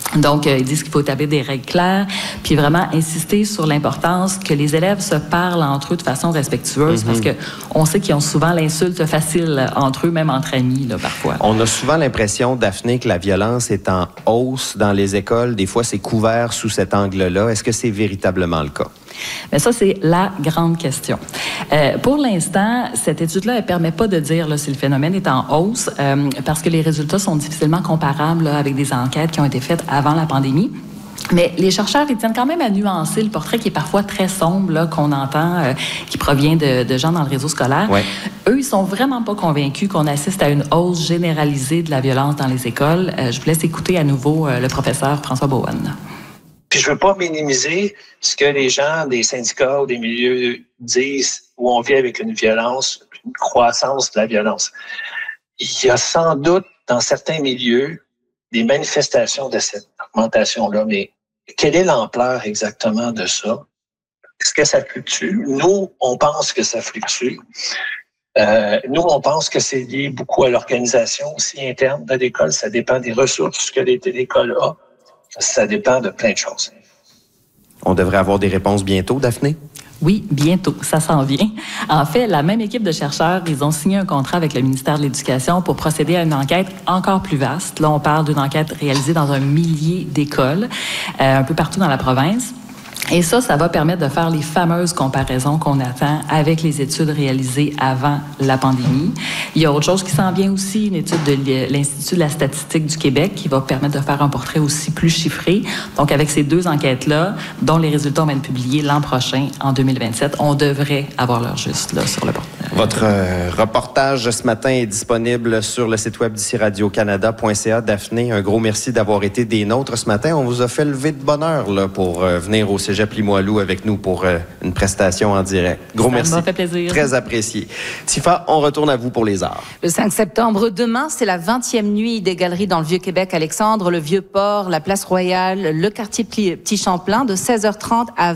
Donc, ils disent qu'il faut établir des règles claires, puis vraiment insister sur l'importance que les élèves se parlent entre eux de façon respectueuse, parce que on sait qu'ils ont souvent l'insulte facile entre eux, même entre amis, là, parfois. On a souvent l'impression, Daphné, que la violence est en hausse dans les écoles. Des fois, c'est couvert sous cet angle-là. Est-ce que c'est véritablement le cas? Mais ça, c'est la grande question. Pour l'instant, cette étude-là, elle ne permet pas de dire là, si le phénomène est en hausse, parce que les résultats sont difficilement comparables là, avec des enquêtes qui ont été faites avant la pandémie. Mais les chercheurs, ils tiennent quand même à nuancer le portrait qui est parfois très sombre, là, qu'on entend, qui provient de gens dans le réseau scolaire. Ouais. Eux, ils sont vraiment pas convaincus qu'on assiste à une hausse généralisée de la violence dans les écoles. Je vous laisse écouter à nouveau le professeur François Bowen. Puis je veux pas minimiser ce que les gens des syndicats ou des milieux disent où on vit avec une violence, une croissance de la violence. Il y a sans doute dans certains milieux des manifestations de cette augmentation-là, mais quelle est l'ampleur exactement de ça? Est-ce que ça fluctue? Nous, on pense que ça fluctue. Nous, on pense que c'est lié beaucoup à l'organisation aussi interne de l'école. Ça dépend des ressources que l'école a. Ça dépend de plein de choses. On devrait avoir des réponses bientôt, Daphné? Oui, bientôt, ça s'en vient. En fait, la même équipe de chercheurs, ils ont signé un contrat avec le ministère de l'Éducation pour procéder à une enquête encore plus vaste. Là, on parle d'une enquête réalisée dans 1 millier d'écoles, un peu partout dans la province. Et ça va permettre de faire les fameuses comparaisons qu'on attend avec les études réalisées avant la pandémie. Il y a autre chose qui s'en vient aussi, une étude de l'Institut de la statistique du Québec qui va permettre de faire un portrait aussi plus chiffré. Donc, avec ces 2 enquêtes-là, dont les résultats vont être publiés l'an prochain, en 2027, on devrait avoir l'heure juste là, sur le portrait. Votre reportage ce matin est disponible sur le site web d'ici radiocanada.ca. Daphné, un gros merci d'avoir été des nôtres ce matin. On vous a fait lever de bonne heure là, pour venir au Cégep Limoilou avec nous pour une prestation en direct. Gros merci. Ça m'a fait plaisir. Très apprécié. Tifa, on retourne à vous pour les arts. Le 5 septembre, demain, c'est la 20e nuit des galeries dans le Vieux-Québec. Alexandre, le Vieux-Port, la Place Royale, le quartier Petit-Champlain, de 16h30 à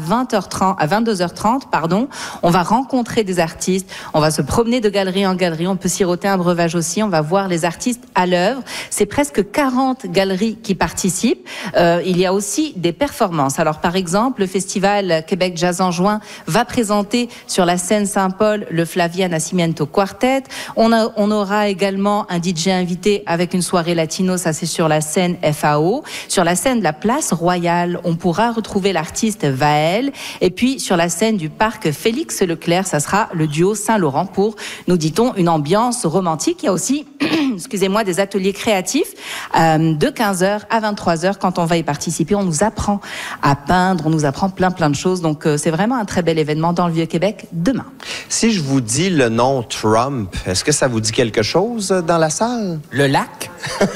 22h30, pardon. On va rencontrer des artistes. On va se promener de galerie en galerie. On peut siroter un breuvage aussi. On va voir les artistes à l'œuvre. C'est presque 40 galeries qui participent. Il y a aussi des performances. Alors, par exemple, le Festival Québec Jazz en juin va présenter sur la scène Saint-Paul le Flavia Nascimento Quartet. On aura également un DJ invité avec une soirée latino, ça c'est sur la scène FAO. Sur la scène de la Place Royale, on pourra retrouver l'artiste Vaël. Et puis sur la scène du parc Félix Leclerc, ça sera le duo Saint-Laurent pour, nous dit-on, une ambiance romantique. Il y a aussi, excusez-moi, des ateliers créatifs de 15h à 23h. Quand on va y participer, on nous apprend à peindre, on nous apprend plein de choses. Donc, c'est vraiment un très bel événement dans le Vieux-Québec demain. Si je vous dis le nom Trump, est-ce que ça vous dit quelque chose dans la salle? Le lac?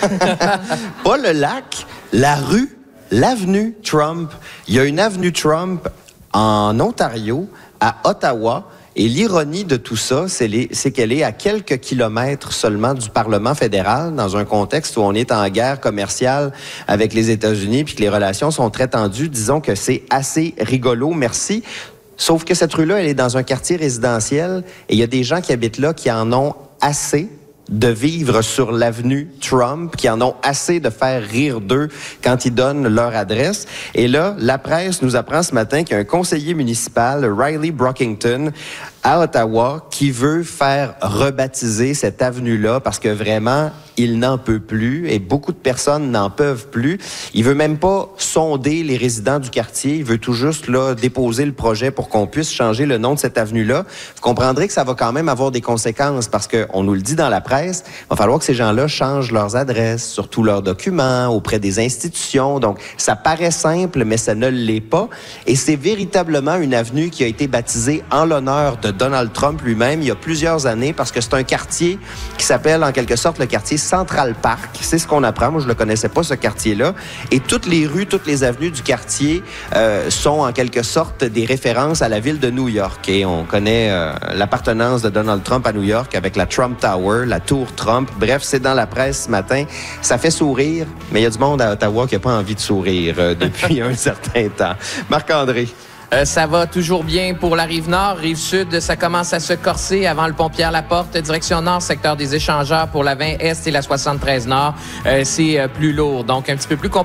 Pas le lac, la rue, l'avenue Trump. Il y a une avenue Trump en Ontario, à Ottawa. Et l'ironie de tout ça, c'est qu'elle est à quelques kilomètres seulement du Parlement fédéral, dans un contexte où on est en guerre commerciale avec les États-Unis, puis que les relations sont très tendues. Disons que c'est assez rigolo, merci. Sauf que cette rue-là, elle est dans un quartier résidentiel, et il y a des gens qui habitent là qui en ont assez de vivre sur l'avenue Trump, qui en ont assez de faire rire d'eux quand ils donnent leur adresse. Et là, la presse nous apprend ce matin qu'il y a un conseiller municipal, Riley Brockington, à Ottawa, qui veut faire rebaptiser cette avenue-là parce que vraiment, il n'en peut plus et beaucoup de personnes n'en peuvent plus. Il veut même pas sonder les résidents du quartier. Il veut tout juste là déposer le projet pour qu'on puisse changer le nom de cette avenue-là. Vous comprendrez que ça va quand même avoir des conséquences parce qu'on nous le dit dans la presse. Il va falloir que ces gens-là changent leurs adresses, surtout leurs documents, auprès des institutions. Donc, ça paraît simple, mais ça ne l'est pas. Et c'est véritablement une avenue qui a été baptisée en l'honneur de Donald Trump lui-même il y a plusieurs années parce que c'est un quartier qui s'appelle en quelque sorte le quartier Central Park. C'est ce qu'on apprend. Moi, je ne le connaissais pas, ce quartier-là. Et toutes les rues, toutes les avenues du quartier sont en quelque sorte des références à la ville de New York. Et on connaît l'appartenance de Donald Trump à New York avec la Trump Tower, la tour Trump. Bref, c'est dans la presse ce matin. Ça fait sourire, mais il y a du monde à Ottawa qui n'a pas envie de sourire depuis un certain temps. Marc-André. Ça va toujours bien pour la Rive-Nord. Rive-Sud, ça commence à se corser avant le pont Pierre-Laporte. Direction Nord, secteur des échangeurs pour la 20 Est et la 73 Nord. C'est plus lourd, donc un petit peu plus compliqué.